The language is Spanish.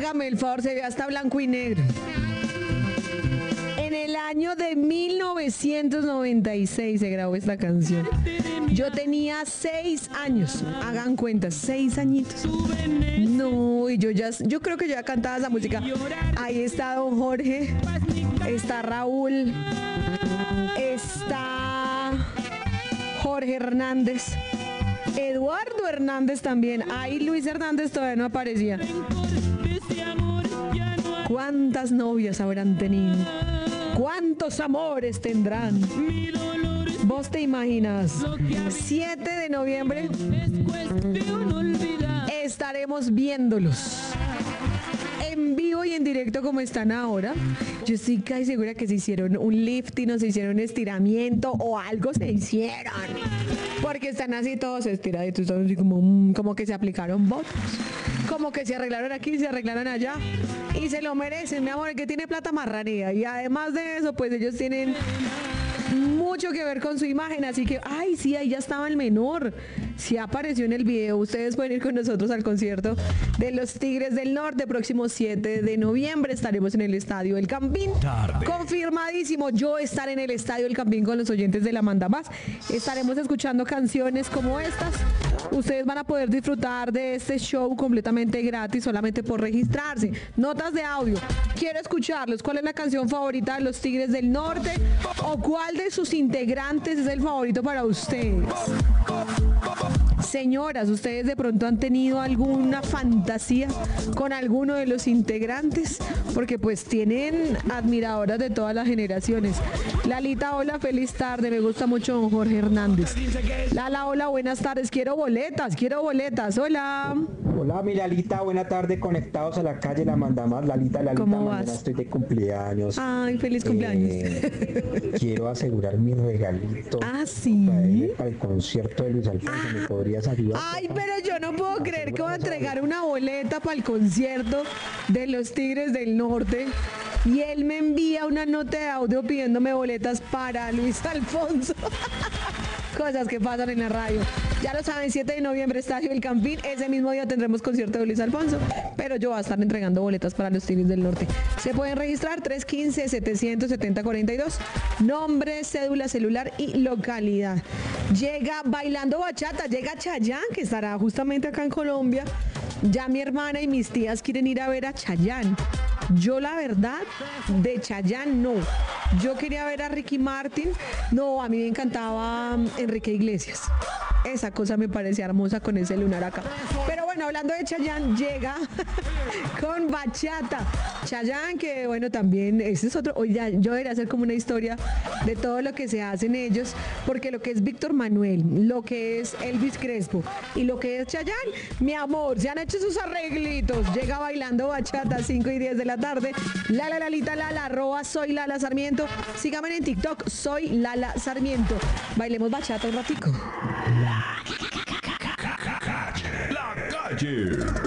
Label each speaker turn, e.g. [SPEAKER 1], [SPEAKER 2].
[SPEAKER 1] Hágame el favor, se ve hasta blanco y negro. En el año de 1996 se grabó esta canción. Yo tenía 6 años. Hagan cuenta, 6 añitos. No, y yo creo que yo ya cantaba esa música. Ahí está don Jorge, está Raúl, está Jorge Hernández, Eduardo Hernández también. Ahí Luis Hernández todavía no aparecía. ¿Cuántas novias habrán tenido? ¿Cuántos amores tendrán? ¿Vos te imaginas? 7 de noviembre estaremos viéndolos en vivo y en directo como están ahora. Yo estoy casi segura que se hicieron un lifting o se hicieron un estiramiento o algo se hicieron. Porque están así todos estiraditos, están así como que se aplicaron botox. Como que se arreglaron aquí, se arreglaron allá. Y se lo merecen, mi amor, el que tiene plata marranía. Y además de eso, pues ellos tienen mucho que ver con su imagen, así que, ay, sí, ahí ya estaba el menor, sí apareció en el video. Ustedes pueden ir con nosotros al concierto de los Tigres del Norte, próximo 7 de noviembre, estaremos en el Estadio El Campín, confirmadísimo, yo estar en el Estadio El Campín con los oyentes de La Manda Más, estaremos escuchando canciones como estas. Ustedes van a poder disfrutar de este show completamente gratis, solamente por registrarse. Notas de audio, quiero escucharlos. ¿Cuál es la canción favorita de los Tigres del Norte? ¿O cuál de sus integrantes es el favorito para ustedes? Señoras, ¿ustedes de pronto han tenido alguna fantasía con alguno de los integrantes? Porque pues tienen admiradoras de todas las generaciones. Lalita, hola, feliz tarde, me gusta mucho don Jorge Hernández. Lala, hola, buenas tardes, quiero boletas, hola.
[SPEAKER 2] Hola, mi Lalita, buena tarde, conectados a la calle La Manda Más. Lalita,
[SPEAKER 1] ¿Cómo
[SPEAKER 2] mañana
[SPEAKER 1] vas?
[SPEAKER 2] estoy de cumpleaños.
[SPEAKER 1] Ay, feliz cumpleaños.
[SPEAKER 2] Quiero asegurar mi regalito.
[SPEAKER 1] Ah, ¿sí?
[SPEAKER 2] Para el concierto de Luis Alfonso, ¿me podrías ayudar?
[SPEAKER 1] Ay, pero yo no puedo creer que voy a entregar una boleta para el concierto de los Tigres del Norte y él me envía una nota de audio pidiéndome boletas para Luis Alfonso. Cosas que pasan en la radio. Ya lo saben, 7 de noviembre, Estadio El Campín. Ese mismo día tendremos concierto de Luis Alfonso, pero yo voy a estar entregando boletas para los Tigres del Norte. Se pueden registrar 315-770-42. Nombre, cédula, celular y localidad. Llega Bailando Bachata, llega Chayanne, que estará justamente acá en Colombia. Ya mi hermana y mis tías quieren ir a ver a Chayanne. Yo la verdad, de Chayanne no. Yo quería ver a Ricky Martin. No, a mí me encantaba Enrique Iglesias. Esa cosa me parecía hermosa con ese lunar acá. Pero bueno, hablando de Chayanne, llega con bachata. Chayanne, que bueno, también, ese es otro, oye, yo debería hacer como una historia de todo lo que se hacen ellos, porque lo que es Víctor Manuel, lo que es Elvis Crespo y lo que es Chayanne, mi amor, se han hecho sus arreglitos. Llega Bailando Bachata, 5 y 10 de la tarde. Lalita, soy Lala Sarmiento. Síganme en TikTok, soy Lala Sarmiento. Bailemos bachata un ratico.
[SPEAKER 3] La calle.